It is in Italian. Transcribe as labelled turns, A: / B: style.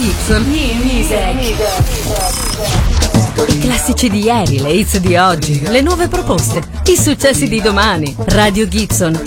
A: Gibson. I classici di ieri, le hits di oggi, le nuove proposte, i successi di domani. Radio Gibson